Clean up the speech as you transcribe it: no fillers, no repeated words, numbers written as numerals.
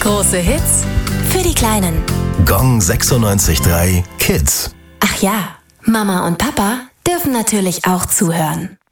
Große Hits für die Kleinen. Gong 96.3 Kids. Ach ja, Mama und Papa dürfen natürlich auch zuhören.